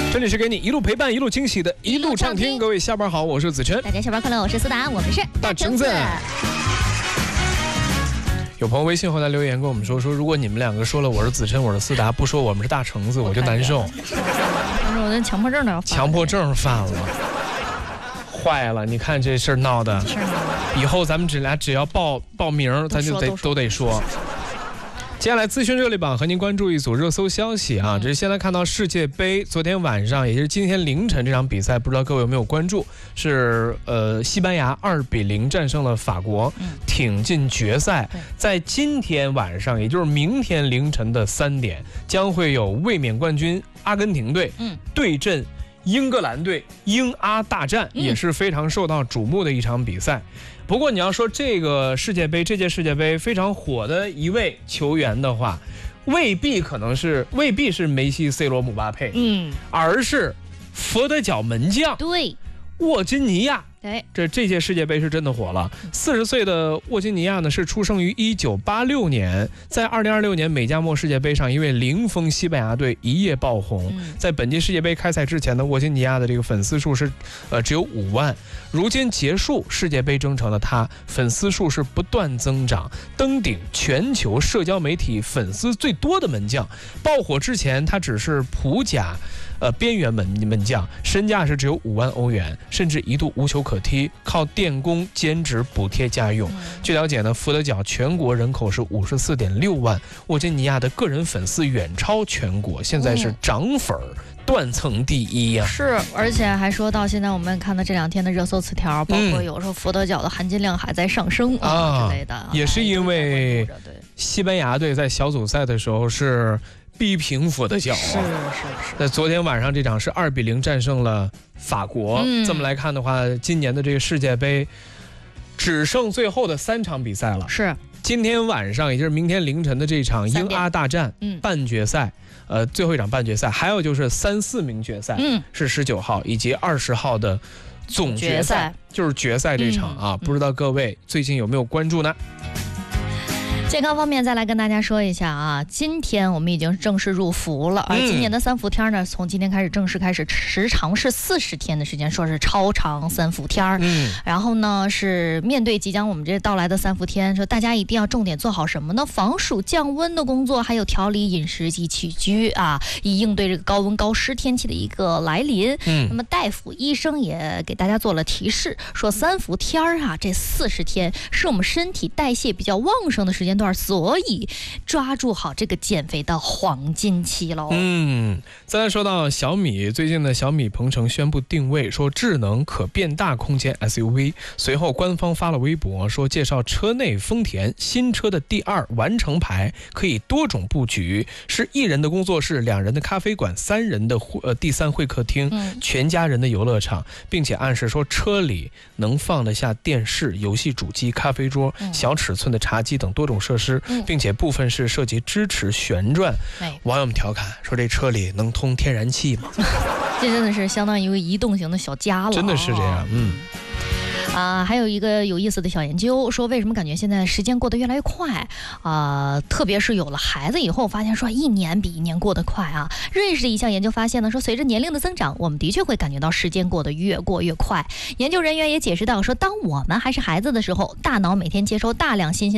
这里是给你一路陪伴、一路惊喜的一路畅听。各位下班好，我是子琛。 大家下班快乐，我是思达，我们是大橙子。有朋友微信后来留言跟我们说，如果你们两个说了我是子琛，我是思达，不说我们是大橙子，我就难受。 我的强迫症都要犯了。 强迫症犯了，坏了！你看这事儿闹的，以后咱们只要报名，咱就都得说。接下来资讯热力榜和您关注一组热搜消息啊，这是先来看到世界杯，昨天晚上也就是今天凌晨这场比赛，不知道各位有没有关注？是西班牙2-0战胜了法国，挺进决赛。在今天晚上，也就是明天凌晨的3点，将会有卫冕冠军阿根廷队对阵英格兰队，英阿大战也是非常受到瞩目的一场比赛。不过你要说这届世界杯非常火的一位球员的话，未必是梅西、C 罗、姆巴佩，而是佛得角门将沃金尼亚。这届世界杯是真的火了。40岁的沃金尼亚呢，是出生于1986年，在2026年美加墨世界杯上，因为零封西班牙队一夜爆红。在本届世界杯开赛之前呢，沃金尼亚的这个粉丝数是只有5万。如今结束世界杯征程的他，粉丝数是不断增长，登顶全球社交媒体粉丝最多的门将。爆火之前，他只是普甲边缘门将，身价是只有5万欧元，甚至一度无球可踢，靠电工兼职补贴家用。据了解呢，佛得角全国人口是54.6万，沃金尼亚的个人粉丝远超全国，现在是涨粉断层第一呀。 是，而且还说到现在我们看到这2天的热搜词条，包括有说佛得角的含金量还在上升之类的， 也是因为西班牙队在小组赛的时候是逼平佛得角是。那昨天晚上这场是2-0战胜了法国。这么来看的话，今年的这个世界杯只剩最后的3场比赛了。是今天晚上，也就是明天凌晨的这场英阿大战半决赛，最后一场半决赛，还有就是3、4名决赛，是19号以及20号的总决赛，就是决赛这场啊。不知道各位最近有没有关注呢？ 健康方面再来跟大家说一下啊，今天我们已经正式入伏了，而今年的3伏天呢，从今天开始正式开始，时长是40天的时间，说是超长3伏天。然后呢，是面对即将我们这到来的3伏天，说大家一定要重点做好什么呢？防暑降温的工作，还有调理饮食及起居啊，以应对这个高温高湿天气的一个来临。那么大夫医生也给大家做了提示，说3伏天啊，这40天是我们身体代谢比较旺盛的时间段，所以抓住好这个减肥的黄金期喽。 再来说到小米，最近的小米鹏程宣布定位，说智能可变大空间 SUV。随后官方发了微博，说介绍车内丰田新车的第2完成牌，可以多种布局，是1人的工作室、2人的咖啡馆、3人的第3会客厅，全家人的游乐场，并且暗示说车里能放得下电视、游戏主机、咖啡桌、小尺寸的茶几等多种设施，并且部分是涉及支持旋转。网友们调侃说，这车里能通天然气吗？ 这真的是相当于一个移动型的小家了， 真的是这样。 还有一个有意思的小研究，说为什么感觉现在时间过得越来越快特别是有了孩子以后，发现说1年比1年过得快啊。瑞士的一项研究发现呢，说随着年龄的增长，我们的确会感觉到时间过得越过越快。研究人员也解释到说，当我们还是孩子的时候，大脑每天接收大量新鲜